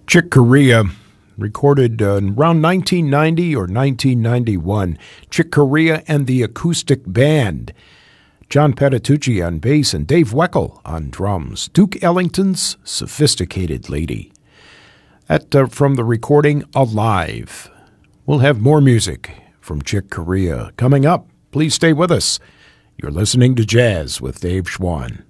Chick Corea, recorded around 1990 or 1991. Chick Corea and the Acoustic Band. John Patitucci on bass and Dave Weckl on drums. Duke Ellington's Sophisticated Lady. That from the recording Alive. We'll have more music from Chick Corea coming up. Please stay with us. You're listening to Jazz with Dave Schwann.